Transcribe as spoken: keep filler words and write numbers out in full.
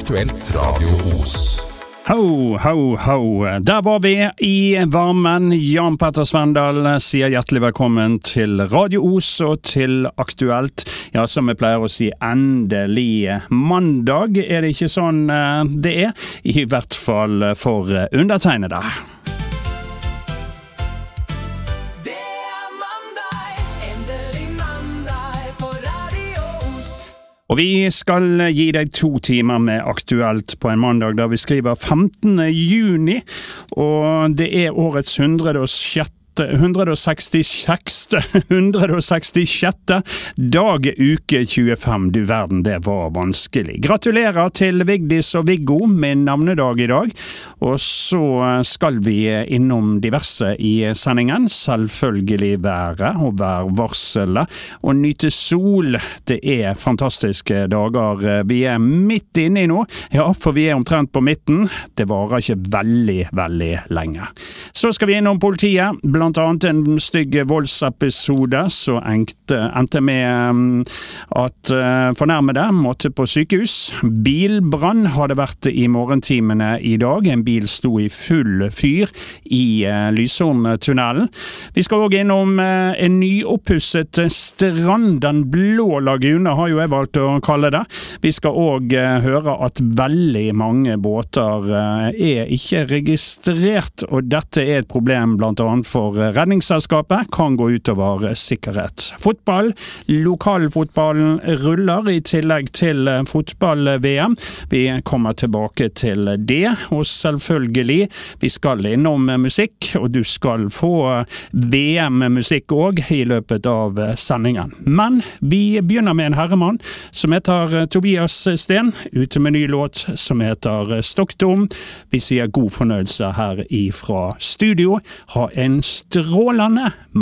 Aktuelt Radio Os. Ho, ho, ho. Der var vi i varmen. Jan Petter Svendal sier hjertelig velkommen til Radio Os og til Aktuelt. Ja, som jeg pleier å si, endelig mandag. Er det ikke sånn det er? I hvert fall for undertegnede. Og vi skal gi deg to timer med Aktuelt på en mandag der vi skriver femtende juni, og det er årets hundre og sjette hundre og sekstiseks hundre og sekstiseks dag uke tjuefem. Du verden, det var vanskelig. Gratulerer til Vigdis og Viggo med navnedag i dag. Og så skal vi innom diverse i sendingen. Selvfølgelig været og værvarselet. Og nyte sol. Det er fantastiske dager vi er midt inne i nå. Ja, for vi er omtrent på midten. Det varer ikke veldig, veldig lenge. Så skal vi innom politiet. Blant Blant annet en stygg voldsepisode så endte, endte med at fornærmede måtte på sykehus. Bilbrann hadde vært i morgentimene i dag. En bil sto i full fyr i Lysholmtunnelen. Vi skal også innom en nyoppusset strand, den blå laguna har jo jeg valgt å kalle det. Vi skal også høre at veldig mange båter er ikke registrert, og dette er et problem blant annet for Redningsselskapet, kan gå utover sikkerhet. Fotball, lokalfotballen ruller i tillegg til fotball-V M. Vi kommer tilbake til det, og selvfølgelig, vi skal innom musikk, og du skal få V M-musikk også i løpet av sendingen. Men vi begynner med en herremann som heter Tobias Sten, ute med ny låt som heter Stockholm. Vi sier god fornøyelse her ifra studio. Ha en strålende